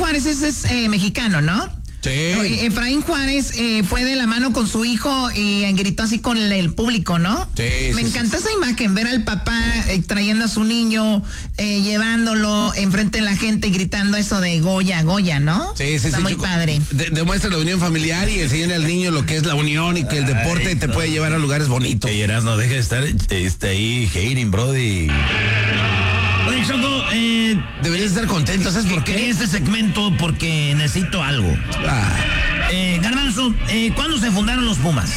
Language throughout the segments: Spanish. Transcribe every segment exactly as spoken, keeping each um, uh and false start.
Juárez es, es eh, mexicano, ¿no? Sí. Efraín Juárez eh, fue de la mano con su hijo y gritó así con el, el público, ¿no? Sí. Me sí, encanta sí. esa imagen, ver al papá eh, trayendo a su niño, eh, llevándolo enfrente de la gente y gritando eso de Goya, Goya, ¿no? Sí, sí, Está sí, muy Choco. padre. De, demuestra la unión familiar y enseña al niño lo que es la unión y que el deporte Ay, te no. puede llevar a lugares bonitos. Que no deja de estar este, ahí hating, brody. Oye, Choco, eh, Deberías estar contento, ¿sabes por quería qué? este segmento porque necesito algo. Ah, Eh, Garbanzo, eh, ¿cuándo se fundaron los Pumas?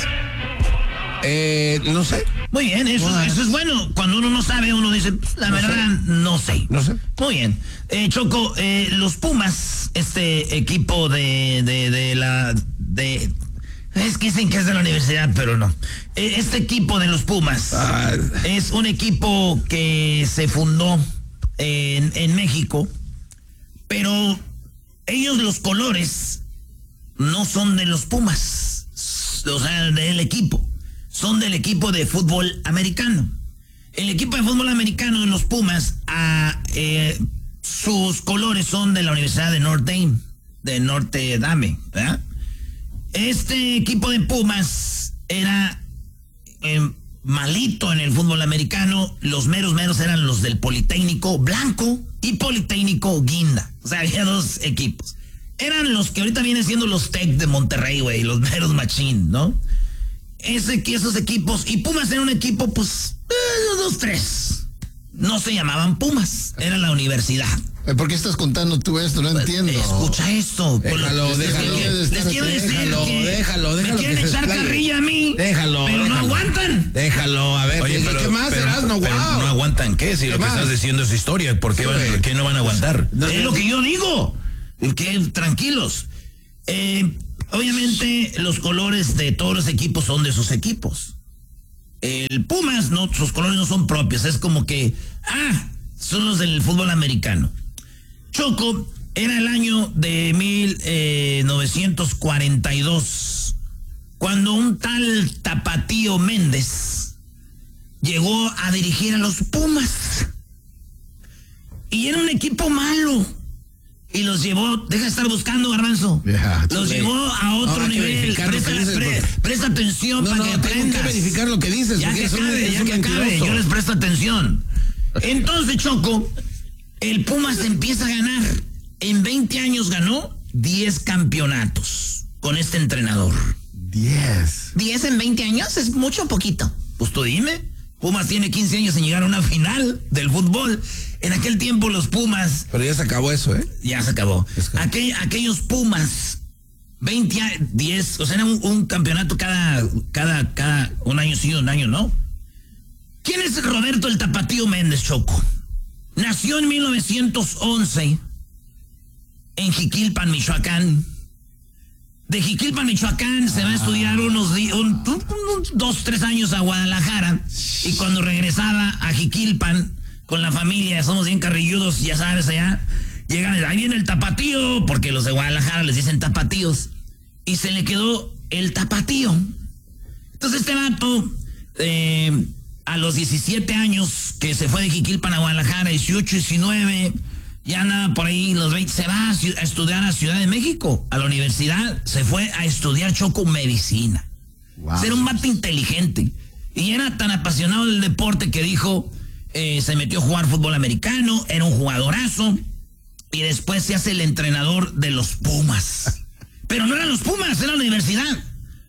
eh, no sé, Muy bien, eso, Bueno. eso es bueno. Cuando uno no sabe, uno dice, la No verdad, no sé. no sé. Muy bien. Eh, Choco, eh, los Pumas, este equipo de, de, de la... de Es que dicen que es de la universidad, pero no. Eh, Este equipo de los Pumas Ah. es un equipo que se fundó en, en México, pero ellos los colores no son de los Pumas, o sea, del equipo. Son del equipo de fútbol americano. El equipo de fútbol americano de los Pumas, ah, eh, sus colores son de la Universidad de Notre Dame, de Notre Dame, ¿verdad? Este equipo de Pumas era eh, malito en el fútbol americano. Los meros meros eran los del Politécnico Blanco y Politécnico Guinda. O sea, había dos equipos. Eran los que ahorita vienen siendo los Tec de Monterrey, güey, los meros machín, ¿no? Ese, esos equipos, y Pumas era un equipo, pues, eh, dos, tres. No se llamaban Pumas, era la universidad. ¿Por qué estás contando tú esto? No entiendo. Escucha esto. Déjalo, les, déjalo. les, les quiero decir Déjalo, que déjalo, déjalo me quieren que se echar explaye. carrilla a mí, Déjalo, pero no déjalo. aguantan. Déjalo, a ver, Oye, ¿qué, pero, ¿qué más pero- serás? No, pero wow. no aguantan, ¿qué? Si ¿Qué lo que más? estás diciendo es historia, ¿por qué, Sí, van, güey. ¿qué no van a aguantar? No, es no, lo no. que yo digo. Que tranquilos. Eh, obviamente los colores de todos los equipos son de sus equipos. El Pumas, no, sus colores no son propios, es como que, ah, son los del fútbol americano. Choco, era el año de mil novecientos cuarenta y dos, cuando un tal Tapatío Méndez llegó a dirigir a los Pumas. Y era un equipo malo. Y los llevó, deja de estar buscando, Garbanzo. Ya, los sí. llevó a otro Ahora hay que nivel. verificar lo Presta, que dices, pre- porque- presta atención No, para no, que tengo aprendas. que verificar lo que dices, Ya porque que es un- acabe, es ya un que acabe, mentiroso. yo les presto atención. Entonces, Choco, el Pumas empieza a ganar. En veinte años ganó diez campeonatos con este entrenador. Diez. ¿diez en veinte años? ¿Es mucho o poquito? Pues tú dime. Pumas tiene quince años en llegar a una final del fútbol. En aquel tiempo los Pumas, Pero ya se acabó eso, ¿eh? ya se acabó. Es que- Aquel- aquellos Pumas, veinte, a- diez, o sea, era un, un campeonato cada, cada, cada, un año sí, un año no. ¿Quién es Roberto el Tapatío Méndez, Choco? Nació en mil novecientos once en Jiquilpan, Michoacán. De Jiquilpan, Michoacán, se va a estudiar unos días, un, un- un- dos, tres años a Guadalajara. Y cuando regresaba a Jiquilpan con la familia, somos bien carrilludos, ya sabes, allá, llegan, ahí viene el tapatío, porque los de Guadalajara les dicen tapatíos. Y se le quedó el tapatío. Entonces este vato, eh, a los diecisiete años que se fue de Jiquilpan a Guadalajara, dieciocho, diecinueve, ya andaba por ahí, los veinte, se va a, ciu- a estudiar a Ciudad de México, a la universidad, se fue a estudiar, Choco, medicina. Wow. Era un vato inteligente. Y era tan apasionado del deporte que dijo, eh, se metió a jugar fútbol americano, era un jugadorazo, y después se hace el entrenador de los Pumas. Pero no eran los Pumas, era la universidad.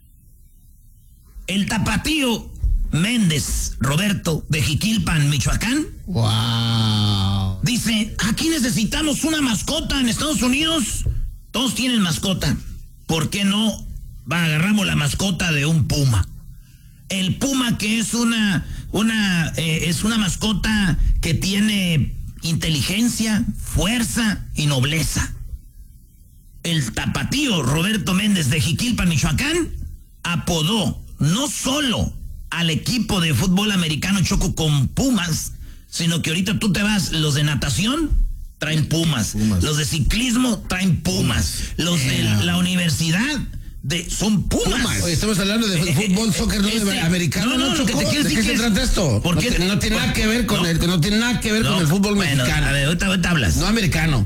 El Tapatío Méndez Roberto de Jiquilpan, Michoacán, Wow. dice, aquí necesitamos una mascota en Estados Unidos. Todos tienen mascota. ¿Por qué no va, agarramos la mascota de un puma? El puma, que es una, una, eh, es una mascota que tiene inteligencia, fuerza y nobleza. El Tapatío Roberto Méndez de Jiquilpan, Michoacán, apodó no solo al equipo de fútbol americano, Choco, con Pumas, sino que ahorita tú te vas, los de natación traen Pumas, Pumas. los de ciclismo traen Pumas, los de la universidad de, son Pumas. Oye, estamos hablando de Eh, fútbol, eh, soccer, no este- de americano. no, no, lo que te Choco. quiero ¿De decir qué que se es- trata esto? ¿Por no, qué? te- no tiene nada que ver con No. el, no tiene nada que ver con el fútbol Bueno, mexicano. a ver, ahorita, ahorita hablas. No americano.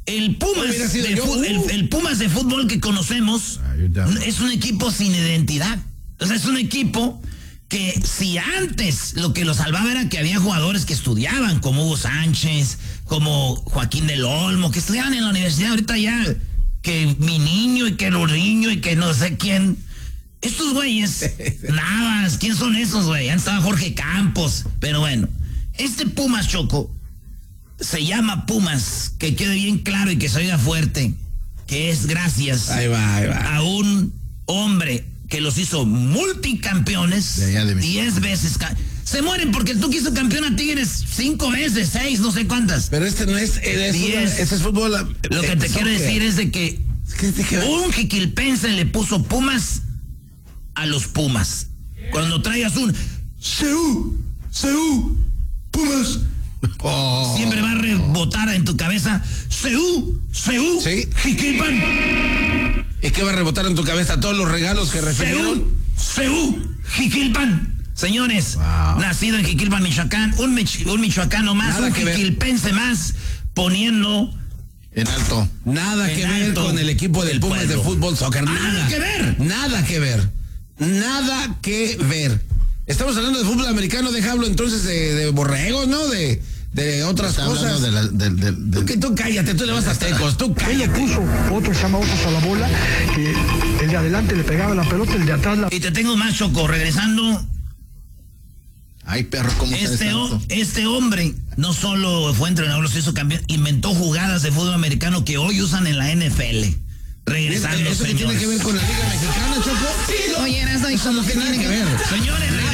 El Pumas, Hubiera sido de yo, fu- uh. el, el Pumas de fútbol que conocemos es un equipo sin identidad. O sea, es un equipo que si antes lo que lo salvaba era que había jugadores que estudiaban, como Hugo Sánchez, como Joaquín del Olmo, que estudiaban en la universidad, ahorita ya que mi niño y que los niños y que no sé quién. Estos güeyes, nada, ¿quién son esos, güey? Antes estaba Jorge Campos, pero bueno, este Pumas, Choco, se llama Pumas, que quede bien claro y que se oiga fuerte, que es gracias Ahí va, ahí va. a un hombre que los hizo multicampeones, De allá de México. diez veces. ca- Se mueren porque el Tuca hizo campeón a Tigres cinco veces, seis, no sé cuántas. Pero este no es, es, Diez. este es fútbol. Lo que te quiero decir es de que ¿Qué te queda? un jiquilpense le puso Pumas a los Pumas. Cuando traigas un Seú, Seú, Pumas, Oh. siempre va a rebotar en tu cabeza Seú, Seú, Sí. Jiquilpan, ¿Y qué va a rebotar en tu cabeza? Todos los regalos que recibieron. Seú, Seú, Jiquilpan. Señores, Wow. nacido en Jiquilpan, Michoacán, un, mich- un michoacano más, Nada un que ver. jiquilpense más, poniendo En alto. Nada En que ver alto con el equipo del del Pumas de pueblo. fútbol soccer. Nada Nada que ver. Nada que ver. Nada que ver. Estamos hablando de fútbol americano, déjalo entonces de, de borregos, ¿no? De, de otras Está cosas. hablando de la, del- del- del- Tú, que tú cállate, tú le vas a Tecos, tú Él le cállate. puso otro llama ojos a la bola, que el de adelante le pegaba la pelota, el de atrás la... Y te tengo más, Choco, regresando. Ay, perro, ¿cómo sabes Este, o- tanto? este hombre no solo fue entrenador, los hizo campeón, inventó jugadas de fútbol americano que hoy usan en la N F L. Regresando, ¿Eso qué tiene señores. que ver con la Liga Mexicana, Choco? Oye, Erasmo, ¿y cómo que tiene que ver? Señores,